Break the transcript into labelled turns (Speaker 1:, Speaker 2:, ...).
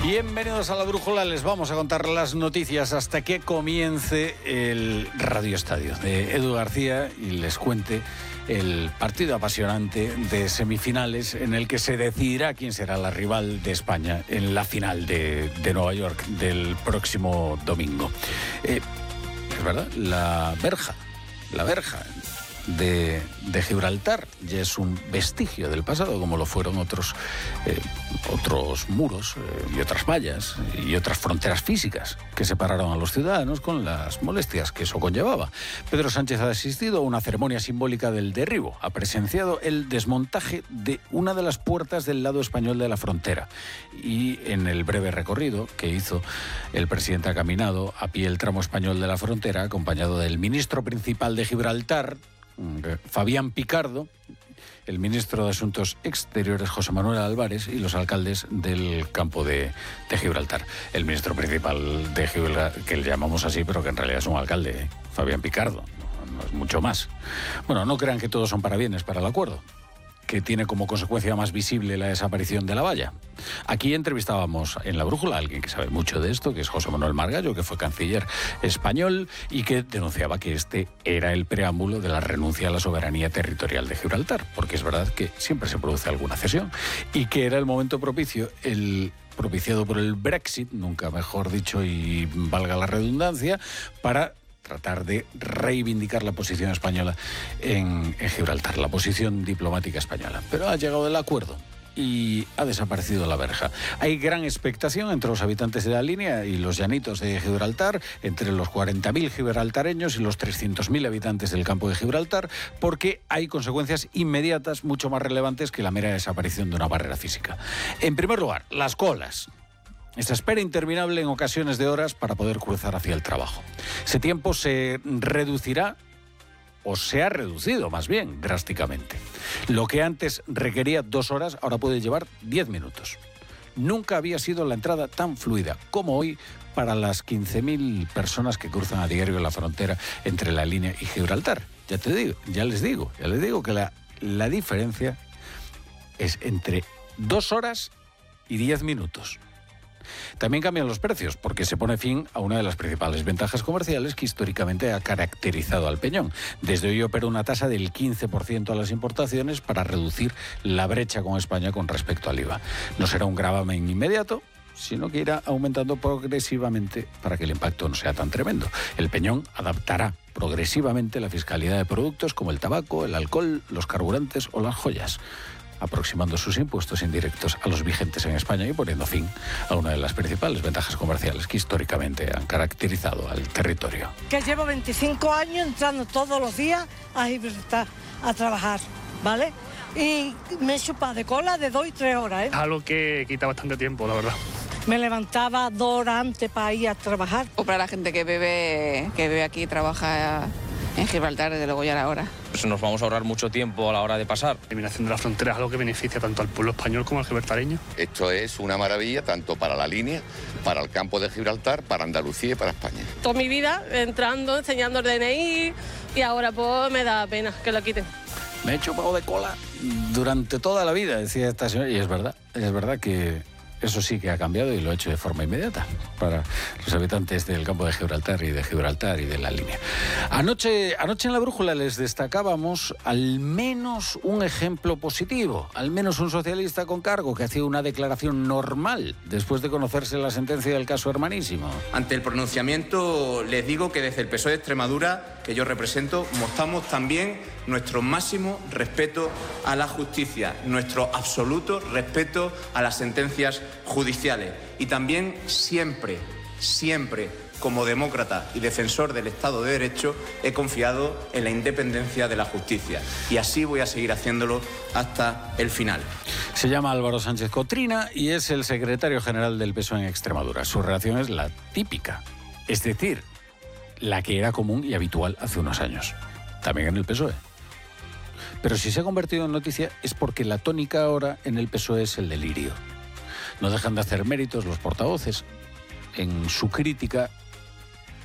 Speaker 1: Bienvenidos a La Brújula, les vamos a contar las noticias hasta que comience el Radio Estadio de Edu García y les cuente el partido apasionante de semifinales en el que se decidirá quién será la rival de España en la final de Nueva York del próximo domingo. Es verdad, la verja de Gibraltar ya es un vestigio del pasado, como lo fueron otros muros y otras vallas y otras fronteras físicas que separaron a los ciudadanos con las molestias que eso conllevaba. Pedro Sánchez ha asistido a una ceremonia simbólica del derribo, ha presenciado el desmontaje de una de las puertas del lado español de la frontera y en el breve recorrido que hizo el presidente ha caminado a pie el tramo español de la frontera acompañado del ministro principal de Gibraltar, Fabián Picardo, el ministro de Asuntos Exteriores José Manuel Álvarez y los alcaldes del campo de Gibraltar. El ministro principal de Gibraltar, que le llamamos así, pero que en realidad es un alcalde, Fabián Picardo, no es mucho más. Bueno, no crean que todos son parabienes para el acuerdo, que tiene como consecuencia más visible la desaparición de la valla. Aquí entrevistábamos en La Brújula a alguien que sabe mucho de esto, que es José Manuel Margallo, que fue canciller español y que denunciaba que este era el preámbulo de la renuncia a la soberanía territorial de Gibraltar, porque es verdad que siempre se produce alguna cesión y que era el momento propicio, propiciado por el Brexit, nunca mejor dicho y valga la redundancia, para tratar de reivindicar la posición española en Gibraltar, la posición diplomática española. Pero ha llegado el acuerdo y ha desaparecido la verja. Hay gran expectación entre los habitantes de la línea y los llanitos de Gibraltar, entre los 40.000 gibraltareños y los 300.000 habitantes del campo de Gibraltar, porque hay consecuencias inmediatas mucho más relevantes que la mera desaparición de una barrera física. En primer lugar, las colas. Esta espera interminable en ocasiones de horas para poder cruzar hacia el trabajo. Ese tiempo se reducirá, o se ha reducido más bien, drásticamente. Lo que antes requería 2 horas, ahora puede llevar 10 minutos. Nunca había sido la entrada tan fluida como hoy para las 15.000 personas que cruzan a diario la frontera entre la línea y Gibraltar. Ya les digo que la diferencia es entre 2 horas y 10 minutos. También cambian los precios, porque se pone fin a una de las principales ventajas comerciales que históricamente ha caracterizado al Peñón. Desde hoy opera una tasa del 15% a las importaciones para reducir la brecha con España con respecto al IVA. No será un gravamen inmediato, sino que irá aumentando progresivamente para que el impacto no sea tan tremendo. El Peñón adaptará progresivamente la fiscalidad de productos como el tabaco, el alcohol, los carburantes o las joyas, aproximando sus impuestos indirectos a los vigentes en España y poniendo fin a una de las principales ventajas comerciales que históricamente han caracterizado al territorio.
Speaker 2: Que llevo 25 años entrando todos los días a Gibraltar a trabajar, ¿vale? Y me he chupado de cola de 2 y 3 horas, ¿eh?
Speaker 3: Algo que quita bastante tiempo, la verdad.
Speaker 2: Me levantaba 2 horas antes para ir a trabajar.
Speaker 4: O para la gente que vive aquí y trabaja en Gibraltar, desde luego ya era hora.
Speaker 5: Pues nos vamos a ahorrar mucho tiempo a la hora de pasar.
Speaker 3: La eliminación de la frontera es algo que beneficia tanto al pueblo español como al gibraltareño.
Speaker 6: Esto es una maravilla tanto para la línea, para el campo de Gibraltar, para Andalucía y para España.
Speaker 7: Toda mi vida entrando, enseñando el DNI y ahora pues me da pena que lo quiten.
Speaker 1: Me he chupado de cola durante toda la vida, decía esta señora, y es verdad que eso sí que ha cambiado y lo ha hecho de forma inmediata para los habitantes del campo de Gibraltar y de la línea. Anoche en La Brújula les destacábamos al menos un ejemplo positivo, al menos un socialista con cargo que hacía una declaración normal después de conocerse la sentencia del caso Hermanísimo.
Speaker 8: Ante el pronunciamiento les digo que desde el PSOE de Extremadura, que yo represento, mostramos también nuestro máximo respeto a la justicia, nuestro absoluto respeto a las sentencias judiciales y también siempre, como demócrata y defensor del Estado de Derecho, he confiado en la independencia de la justicia y así voy a seguir haciéndolo hasta el final.
Speaker 1: Se llama Álvaro Sánchez Cotrina y es el secretario general del PSOE en Extremadura. Su reacción es la típica, es decir, la que era común y habitual hace unos años, también en el PSOE. Pero si se ha convertido en noticia es porque la tónica ahora en el PSOE es el delirio. No dejan de hacer méritos los portavoces en su crítica